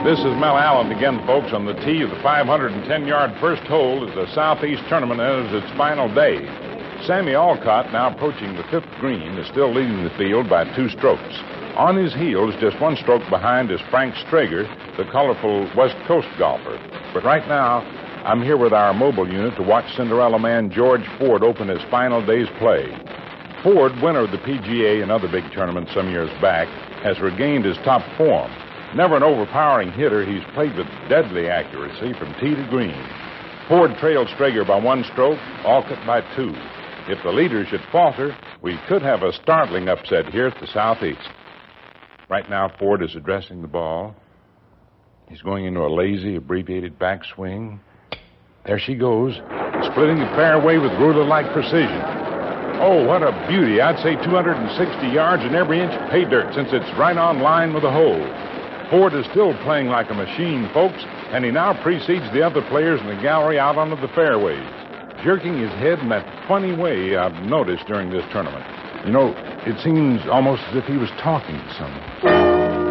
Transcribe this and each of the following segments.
This is Mel Allen again, folks, on the tee of the 510-yard first hole as the Southeast Tournament enters its final day. Sammy Alcott, now approaching the fifth green, is still leading the field by 2 strokes. On his heels, just 1 stroke behind, is Frank Strager, the colorful West Coast golfer. But right now, I'm here with our mobile unit to watch Cinderella man George Ford open his final day's play. Ford, winner of the PGA and other big tournaments some years back, has regained his top form. Never an overpowering hitter, he's played with deadly accuracy from tee to green. Ford trailed Strager by 1 stroke, Alcott by 2. If the leader should falter, we could have a startling upset here at the Southeast. Right now, Ford is addressing the ball. He's going into a lazy, abbreviated backswing. There she goes, splitting the fairway with ruler-like precision. Oh, what a beauty. I'd say 260 yards and every inch pay dirt, since it's right on line with the hole. Ford is still playing like a machine, folks, and he now precedes the other players in the gallery out onto the fairways, jerking his head in that funny way I've noticed during this tournament. You know, it seems almost as if he was talking to someone.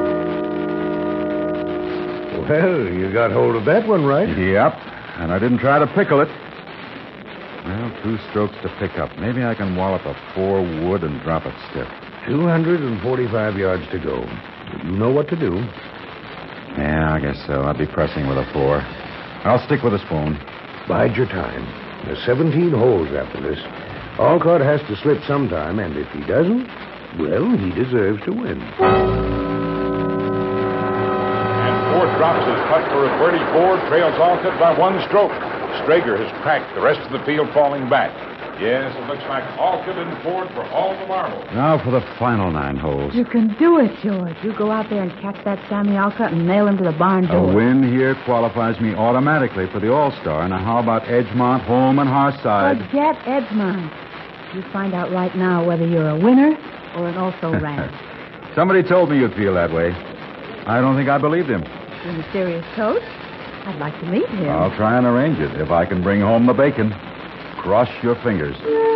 Well, you got hold of that one right. Yep, and I didn't try to pickle it. Well, 2 strokes to pick up. Maybe I can wallop a 4 wood and drop it stiff. 245 yards to go. You know what to do. Yeah, I guess so. I'll be pressing with a 4. I'll stick with a spoon. Bide your time. There's 17 holes after this. Alcott has to slip sometime, and if he doesn't, well, he deserves to win. And Ford drops his putt for a birdie. Ford trails Alcott by 1 stroke. Strager has cracked, the rest of the field falling back. Yes, it looks like Alcott and Ford for all the marbles. Now for the final 9 holes. You can do it, George. You go out there and catch that Sammy Alcott and nail him to the barn door. A win here qualifies me automatically for the All-Star. Now, how about Edgemont, Holm, and Harside? Forget Edgemont. You find out right now whether you're a winner or an also-ran. Somebody told me you'd feel that way. I don't think I believed him. The mysterious coach? I'd like to meet him. I'll try and arrange it if I can bring home the bacon. Cross your fingers.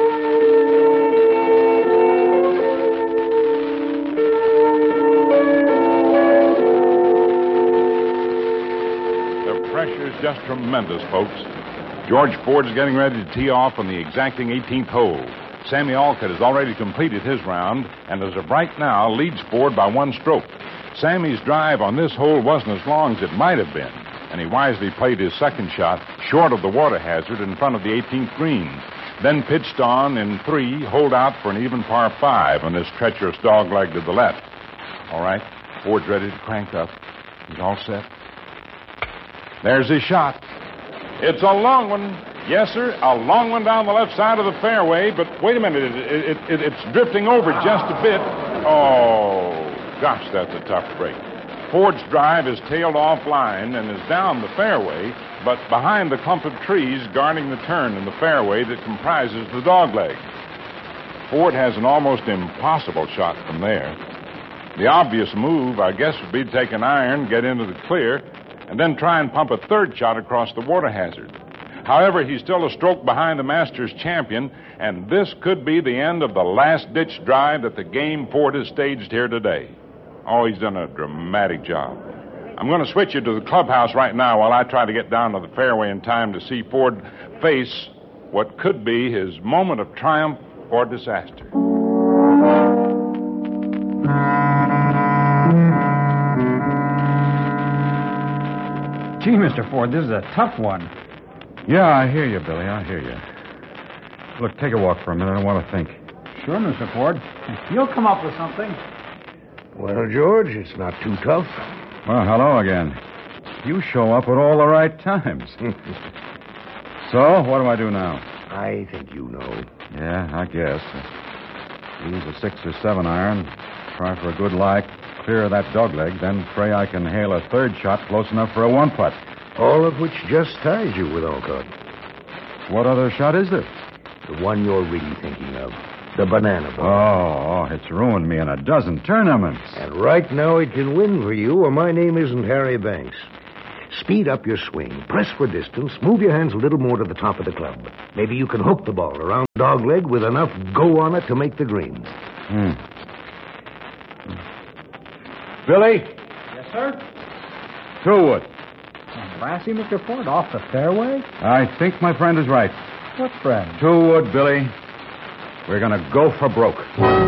The pressure's just tremendous, folks. George Ford's getting ready to tee off on the exacting 18th hole. Sammy Alcott has already completed his round, and as of right now, leads Ford by 1 stroke. Sammy's drive on this hole wasn't as long as it might have been, and he wisely played his second shot short of the water hazard in front of the 18th green. Then pitched on in 3, holed out for an even par 5 on this treacherous dogleg to the left. All right, Ford's ready to crank up. He's all set. There's his shot. It's a long one. Yes, sir, a long one down the left side of the fairway, but wait a minute. It's drifting over just a bit. Oh, gosh, that's a tough break. Ford's drive is tailed offline and is down the fairway, but behind the clump of trees guarding the turn in the fairway that comprises the dogleg. Ford has an almost impossible shot from there. The obvious move, I guess, would be to take an iron, get into the clear, and then try and pump a 3rd shot across the water hazard. However, he's still a stroke behind the Masters champion, and this could be the end of the last-ditch drive that the game Ford has staged here today. Oh, he's done a dramatic job. I'm going to switch you to the clubhouse right now while I try to get down to the fairway in time to see Ford face what could be his moment of triumph or disaster. Gee, Mr. Ford, this is a tough one. Yeah, I hear you, Billy. I hear you. Look, take a walk for a minute. I want to think. Sure, Mr. Ford. You'll come up with something. Well, George, it's not too tough. Well, hello again. You show up at all the right times. So, what do I do now? I think you know. Yeah, I guess. Use a 6 or 7 iron, try for a good lie, clear of that dogleg, then pray I can hail a 3rd shot close enough for a 1-putt. All of which just ties you with Alcott. What other shot is there? The one you're really thinking of. The banana ball. Oh, it's ruined me in a dozen tournaments. And right now it can win for you, or my name isn't Harry Banks. Speed up your swing, press for distance, move your hands a little more to the top of the club. Maybe you can hook the ball around the dogleg with enough go on it to make the green. Billy? Yes, sir? Wood. Brassy, Mr. Ford, off the fairway? I think my friend is right. What friend? Wood, Billy. We're going to go for broke.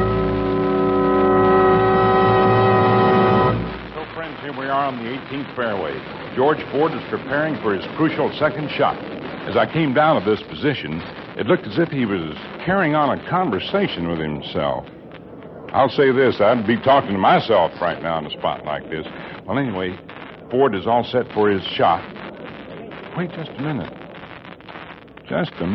So, friends, here we are on the 18th fairway. George Ford is preparing for his crucial second shot. As I came down to this position, it looked as if he was carrying on a conversation with himself. I'll say this, I'd be talking to myself right now in a spot like this. Well, anyway, Ford is all set for his shot. Wait just a minute. Just a minute.